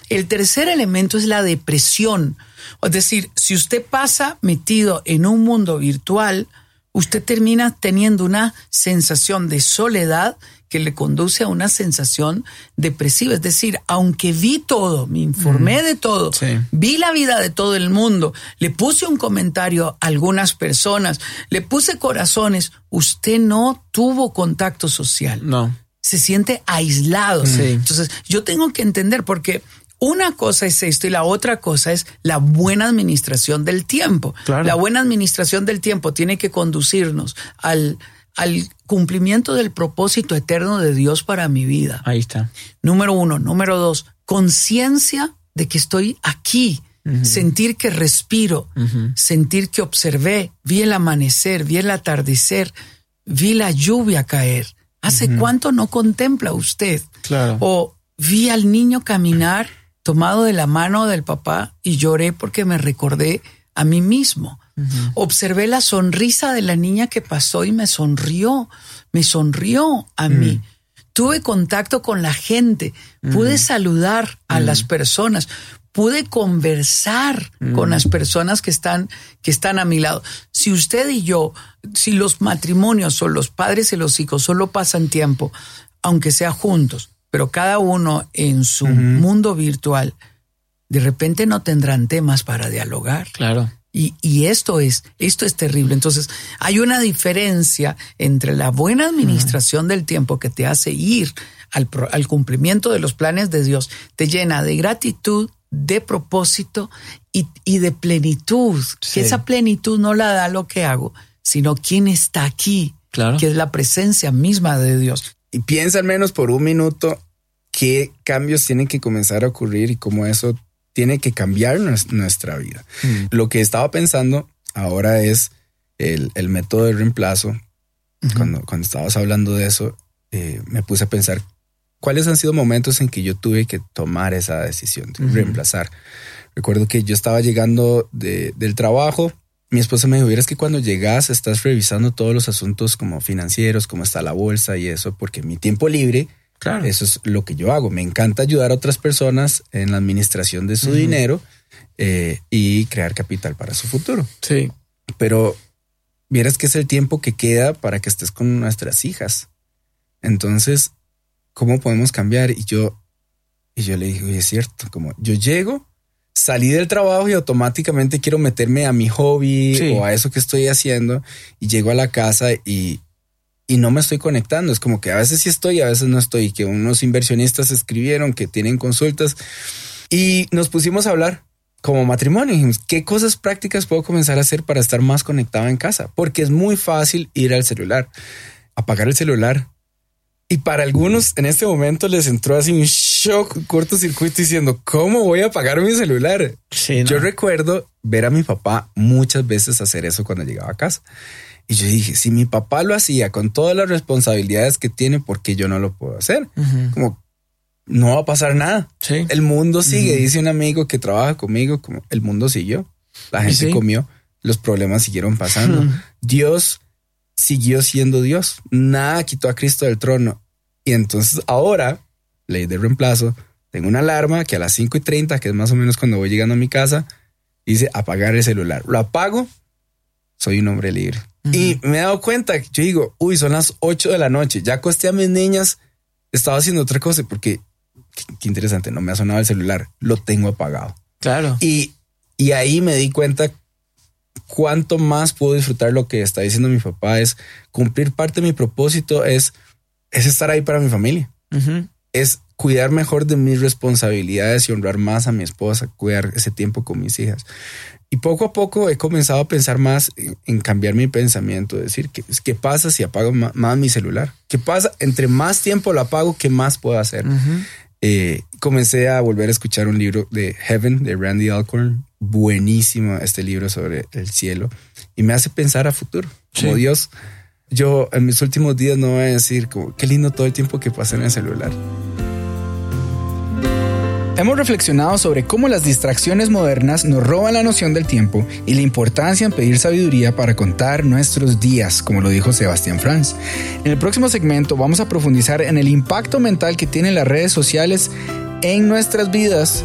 El tercer elemento es la depresión. Es decir, si usted pasa metido en un mundo virtual, usted termina teniendo una sensación de soledad que le conduce a una sensación depresiva. Es decir, aunque vi todo, me informé de todo, vi la vida de todo el mundo, le puse un comentario a algunas personas, le puse corazones, usted no tuvo contacto social. No. Se siente aislado. Sí. Entonces, yo tengo que entender, porque una cosa es esto y la otra cosa es la buena administración del tiempo. Claro. La buena administración del tiempo tiene que conducirnos al cumplimiento del propósito eterno de Dios para mi vida. Ahí está. Número 1. Número 2, conciencia de que estoy aquí. Sentir que respiro, sentir que observé, vi el amanecer, vi el atardecer, vi la lluvia caer. ¿Hace cuánto no contempla usted? Claro. O vi al niño caminar tomado de la mano del papá y lloré porque me recordé a mí mismo. Observé la sonrisa de la niña que pasó y me sonrió a mí. Tuve contacto con la gente, pude saludar a las personas, pude conversar con las personas que están a mi lado. Si usted y yo, si los matrimonios o los padres y los hijos solo pasan tiempo, aunque sea juntos, pero cada uno en su mundo virtual, de repente no tendrán temas para dialogar. Claro. Y esto es terrible. Entonces, hay una diferencia entre la buena administración del tiempo que te hace ir al cumplimiento de los planes de Dios, te llena de gratitud, de propósito y de plenitud. Sí. Que esa plenitud no la da lo que hago, sino quién está aquí, claro, que es la presencia misma de Dios. Y piensa al menos por un minuto qué cambios tienen que comenzar a ocurrir y cómo eso tiene que cambiar nuestra vida. Lo que estaba pensando ahora es el método de reemplazo. Cuando estabas hablando de eso, me puse a pensar cuáles han sido momentos en que yo tuve que tomar esa decisión de reemplazar. Recuerdo que yo estaba llegando del trabajo. Mi esposa me dijo, es que cuando llegas estás revisando todos los asuntos como financieros, cómo está la bolsa y eso, porque mi tiempo libre, claro, eso es lo que yo hago. Me encanta ayudar a otras personas en la administración de su dinero y crear capital para su futuro. Sí. Pero vieras que es el tiempo que queda para que estés con nuestras hijas. Entonces, ¿cómo podemos cambiar? Y yo le dije, es cierto, como yo llego, salí del trabajo y automáticamente quiero meterme a mi hobby o a eso que estoy haciendo y llego a la casa y no me estoy conectando. Es como que a veces sí estoy, a veces no estoy. Que unos inversionistas escribieron que tienen consultas y nos pusimos a hablar como matrimonio. Dijimos, ¿qué cosas prácticas puedo comenzar a hacer para estar más conectado en casa? Porque es muy fácil ir al celular, apagar el celular. Y para algunos en este momento les entró así un shock, un cortocircuito diciendo, ¿cómo voy a apagar mi celular? Sí, ¿no? Yo recuerdo ver a mi papá muchas veces hacer eso cuando llegaba a casa. Y yo dije, si mi papá lo hacía con todas las responsabilidades que tiene, ¿por qué yo no lo puedo hacer? Como no va a pasar nada. Sí. El mundo sigue. Dice un amigo que trabaja conmigo, como el mundo siguió. La gente comió, los problemas siguieron pasando. Dios siguió siendo Dios. Nada quitó a Cristo del trono. Y entonces ahora, ley de reemplazo, tengo una alarma que a las 5:30, que es más o menos cuando voy llegando a mi casa, dice apagar el celular. Lo apago, soy un hombre libre. Y me he dado cuenta, yo digo, son las 8 de la noche, ya acosté a mis niñas, estaba haciendo otra cosa porque, qué interesante, no me ha sonado el celular, lo tengo apagado. Claro. Y ahí me di cuenta cuánto más puedo disfrutar lo que está diciendo mi papá, es cumplir parte de mi propósito, es estar ahí para mi familia, es cuidar mejor de mis responsabilidades y honrar más a mi esposa, cuidar ese tiempo con mis hijas. Y poco a poco he comenzado a pensar más en cambiar mi pensamiento, decir, ¿qué pasa si apago más mi celular? ¿Qué pasa? Entre más tiempo lo apago, ¿qué más puedo hacer? Comencé a volver a escuchar un libro de Heaven, de Randy Alcorn. Buenísimo este libro sobre el cielo. Y me hace pensar a futuro. Como Dios, yo en mis últimos días no voy a decir como, qué lindo todo el tiempo que pasé en el celular. Hemos reflexionado sobre cómo las distracciones modernas nos roban la noción del tiempo y la importancia en pedir sabiduría para contar nuestros días, como lo dijo Sebastián Franz. En el próximo segmento vamos a profundizar en el impacto mental que tienen las redes sociales en nuestras vidas